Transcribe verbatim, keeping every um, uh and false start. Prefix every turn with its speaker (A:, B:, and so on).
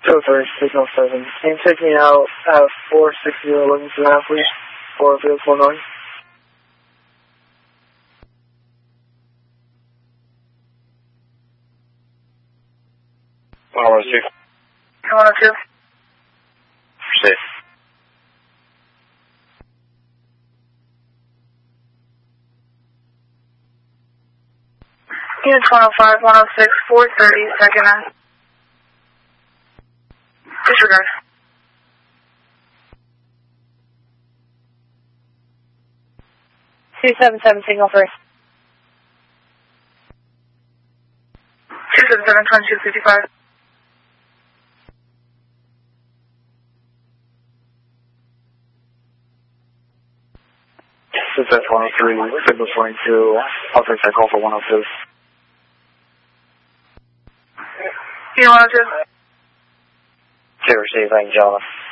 A: two three, signal seven. Can you take me out at four sixty eleven two half, please? four field four nine.
B: one oh two.
A: one oh two.
B: Safe.
A: Units one oh five, one oh six, four thirty, second end. Disregard.
C: two seven seven, signal first.
A: two seven seven, twenty-two fifty-five.
B: This is one oh three, signal twenty-two, I'll take that call for one oh two.
A: You one oh two?
B: Zero, receive, thank you, gentlemen.